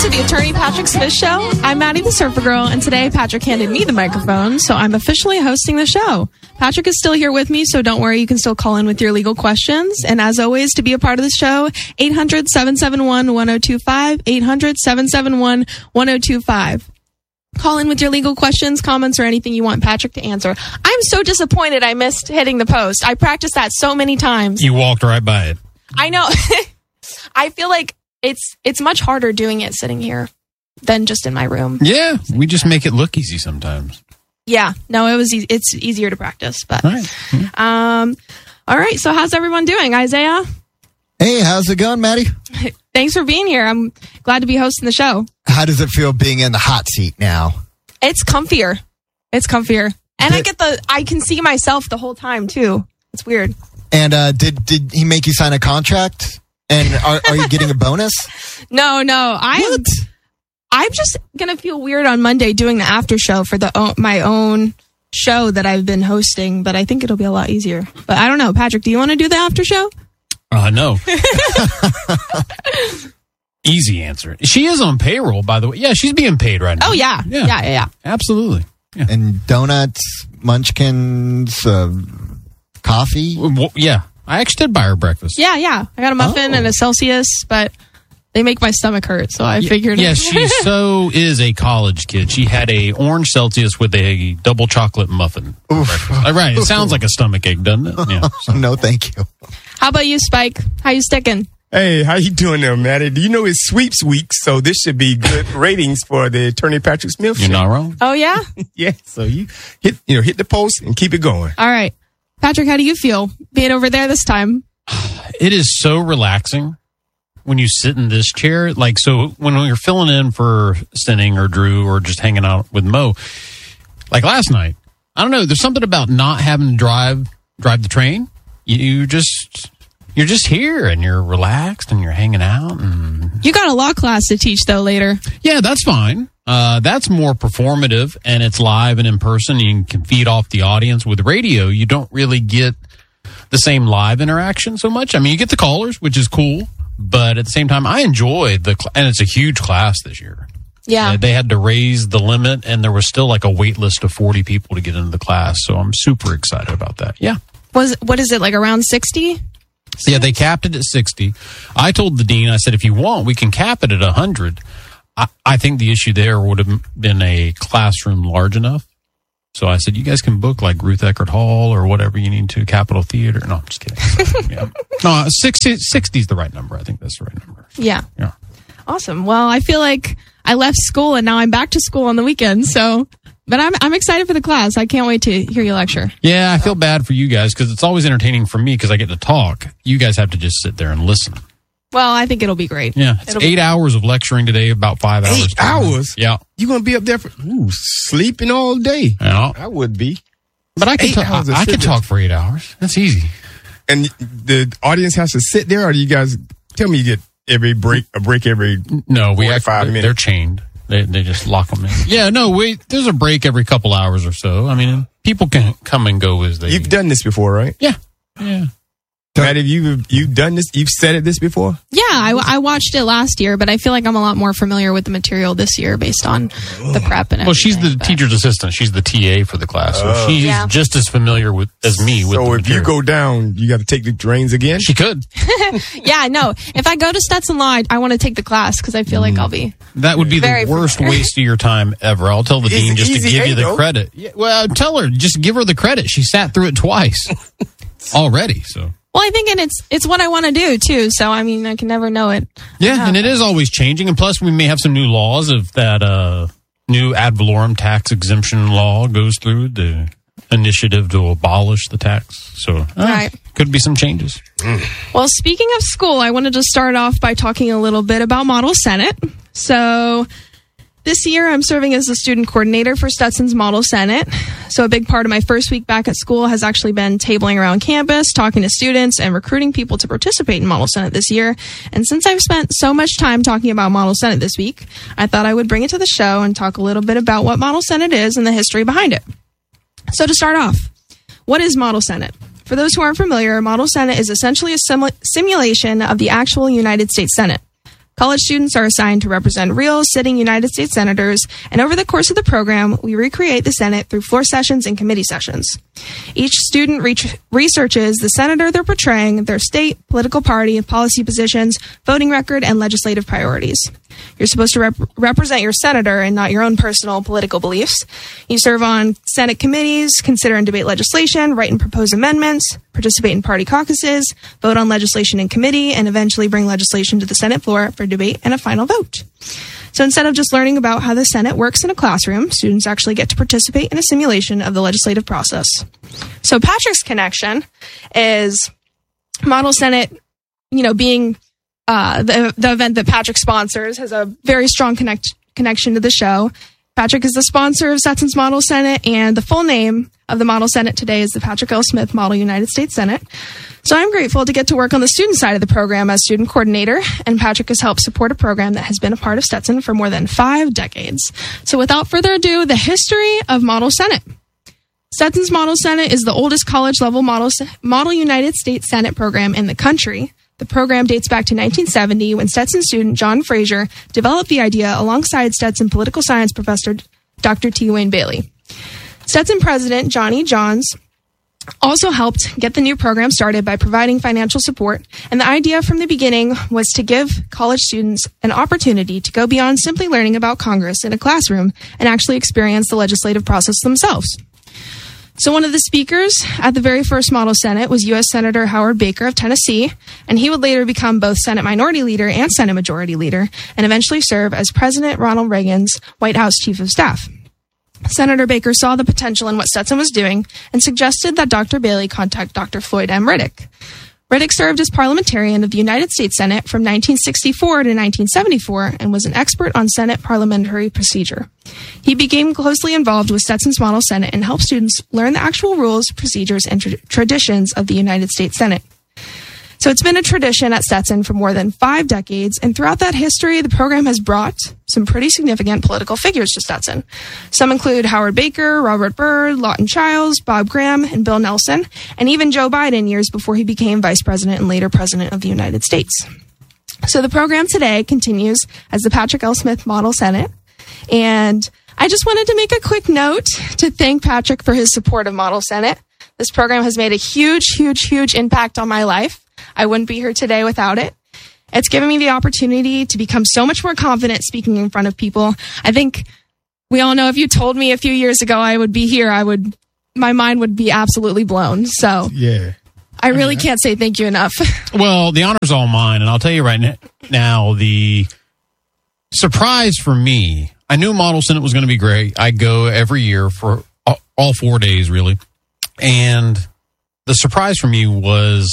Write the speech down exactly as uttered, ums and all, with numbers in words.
to the Attorney Patrick Smith Show. I'm Maddie the Surfer Girl, and today Patrick handed me the microphone, so I'm officially hosting the show. Patrick is still here with me, so don't worry, you can still call in with your legal questions. And as always, to be a part of the show, eight hundred, seven seven one, one oh two five, eight hundred, seven seven one, one oh two five. Call in with your legal questions, comments, or anything you want Patrick to answer. I'm so disappointed I missed hitting the post. I practiced that so many times. You walked right by it. I know. I feel like it's it's much harder doing it sitting here than just in my room. Yeah, we just make it look easy sometimes. Yeah, no, it was. E- it's easier to practice, but All right. Yeah. um, all right. So, how's everyone doing, Isaiah? Hey, how's it going, Maddie? Thanks for being here. I'm glad to be hosting the show. How does it feel being in the hot seat now? It's comfier. It's comfier, and I get the. I can see myself the whole time too. It's weird. And uh, did did he make you sign a contract? And are, are you getting a bonus? No, no. I'm. What? I'm just gonna feel weird on Monday doing the after show for the o- my own show that I've been hosting, but I think it'll be a lot easier. But I don't know, Patrick. Do you want to do the after show? Uh, no. Easy answer. She is on payroll, by the way. Yeah, she's being paid right now. Oh yeah, yeah, yeah, yeah. yeah. Absolutely. Yeah. And donuts, munchkins, uh, coffee? Well, yeah. I actually did buy her breakfast. Yeah, yeah. I got a muffin Oh. and a Celsius, but they make my stomach hurt, so I figured. Yeah, she so is a college kid. She had a orange Celsius with a double chocolate muffin. Oof. Uh, Right. It sounds like a stomach ache, doesn't it? Yeah. So. No, thank you. How about you, Spike? How you sticking? Hey, how you doing there, Maddie? Do you know it's sweeps week, so this should be good ratings for the Attorney Patrick Smith show. You're not wrong. Oh yeah. Yeah, so you hit you know hit the post and keep it going. All right, Patrick. How do you feel being over there this time? It is so relaxing when you sit in this chair. Like, so when you're filling in for Sinning or Drew or just hanging out with Mo, like last night, I don't know. There's something about not having to drive drive the train. You, you just you're just here and you're relaxed and you're hanging out. And You got a law class to teach though later. yeah, that's fine. Uh, that's more performative and it's live and in person. You can feed off the audience. With radio, you don't really get the same live interaction so much. I mean, you get the callers, which is cool, but at the same time, I enjoyed the cl- and it's a huge class this year. Yeah. Uh, they had to raise the limit, and there was still like a wait list of forty people to get into the class. So I'm super excited about that. Yeah. Was what is it like around sixty? Yeah, they capped it at sixty. I told the dean, I said, if you want, we can cap it at one hundred. I, I think the issue there would have been a classroom large enough. So I said, you guys can book like Ruth Eckerd Hall or whatever you need to, Capitol Theater. No, I'm just kidding. So, yeah. No, sixty, sixty is the right number. I think that's the right number. Yeah. Yeah. Awesome. Well, I feel like I left school and now I'm back to school on the weekends. So, but I'm I'm excited for the class. I can't wait to hear you lecture. Yeah, I feel bad for you guys because it's always entertaining for me because I get to talk. You guys have to just sit there and listen. Well, I think it'll be great. Yeah, it's It'll eight be- hours of lecturing today, about five hours. Eight hours? Yeah. You gonna be up there for ooh, sleeping all day? Yeah. I would be. But I can Eight talk. hours of I, I can sitting. talk for eight hours. That's easy. And the audience has to sit there, or do you guys tell me you get every break a break every? No, we forty-five actually, minutes. they're chained. They they just lock them in. Yeah, no, wait. There's a break every couple hours or so. I mean, people can come and go as they. You've done this before, right? Yeah, yeah. Maddie, you you've done this. You've said it this before. Yeah, I, I watched it last year, but I feel like I'm a lot more familiar with the material this year based on the prep and everything. Well, she's the but- teacher's assistant. She's the T A for the class, so Oh. she's Yeah. just as familiar with as me with So the if you material. go down, you got to take the reins again. She could. Yeah, no. If I go to Stetson Law, I, I want to take the class because I feel like Mm. I'll be. That would be Very the worst familiar. waste of your time ever. I'll tell the It's dean just to easy give you A, the though. credit. Yeah, well, tell her just give her the credit. She sat through it twice already. So Well, I think and it's it's what I want to do too. So I mean, I can never know it. yeah, and it is always changing. And plus, we may have some new laws if that uh, new ad valorem tax exemption law goes through the initiative to abolish the tax. So uh, Right. could be some changes. Well, speaking of school, I wanted to start off by talking a little bit about Model Senate. So this year, I'm serving as the student coordinator for Stetson's Model Senate. So a big part of my first week back at school has actually been tabling around campus, talking to students, and recruiting people to participate in Model Senate this year. And since I've spent so much time talking about Model Senate this week, I thought I would bring it to the show and talk a little bit about what Model Senate is and the history behind it. So to start off, what is Model Senate? For those who aren't familiar, Model Senate is essentially a simu- simulation of the actual United States Senate. College students are assigned to represent real sitting United States senators, and over the course of the program, we recreate the Senate through floor sessions and committee sessions. Each student re- researches the senator they're portraying, their state, political party, policy positions, voting record, and legislative priorities. You're supposed to rep- represent your senator and not your own personal political beliefs. You serve on Senate committees, consider and debate legislation, write and propose amendments, participate in party caucuses, vote on legislation in committee, and eventually bring legislation to the Senate floor for debate and a final vote. So instead of just learning about how the Senate works in a classroom, students actually get to participate in a simulation of the legislative process. So Patrick's connection is Model Senate, you know, being uh, the, the event that Patrick sponsors, has a very strong connect, connection to the show. Patrick is the sponsor of Stetson's Model Senate, and the full name of the Model Senate today is the Patrick L. Smith Model United States Senate. So I'm grateful to get to work on the student side of the program as student coordinator, and Patrick has helped support a program that has been a part of Stetson for more than five decades. So without further ado, the history of Model Senate. Stetson's Model Senate is the oldest college-level Model, Model United States Senate program in the country. The program dates back to nineteen seventy when Stetson student John Frazier developed the idea alongside Stetson political science professor Doctor T. Wayne Bailey. Stetson president Johnny Johns also helped get the new program started by providing financial support, and the idea from the beginning was to give college students an opportunity to go beyond simply learning about Congress in a classroom and actually experience the legislative process themselves. So one of the speakers at the very first Model Senate was U S Senator Howard Baker of Tennessee, and he would later become both Senate Minority Leader and Senate Majority Leader, and eventually serve as President Ronald Reagan's White House Chief of Staff. Senator Baker saw the potential in what Stetson was doing and suggested that Doctor Bailey contact Doctor Floyd M. Riddick. Riddick served as parliamentarian of the United States Senate from nineteen sixty-four to nineteen seventy-four and was an expert on Senate parliamentary procedure. He became closely involved with Stetson's Model Senate and helped students learn the actual rules, procedures, and tra- traditions of the United States Senate. So it's been a tradition at Stetson for more than five decades, and throughout that history, the program has brought some pretty significant political figures to Stetson. Some include Howard Baker, Robert Byrd, Lawton Chiles, Bob Graham, and Bill Nelson, and even Joe Biden years before he became vice president and later president of the United States. So the program today continues as the Patrick L. Smith Model Senate, and I just wanted to make a quick note to thank Patrick for his support of Model Senate. This program has made a huge, huge, huge impact on my life. I wouldn't be here today without it. It's given me the opportunity to become so much more confident speaking in front of people. I think we all know if you told me a few years ago I would be here, I would, my mind would be absolutely blown. So Yeah. I really can't say thank you enough. Well, the honor's all mine, and I'll tell you right n- now, the surprise for me, I knew Model Senate was going to be great. I go every year for all, all four days, really. And the surprise for me was